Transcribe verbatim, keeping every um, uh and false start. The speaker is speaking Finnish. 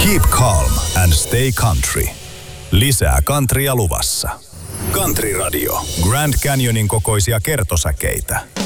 Keep calm and stay country. Lisää countrya luvassa. Country Radio. Grand Canyonin kokoisia kertosäkeitä.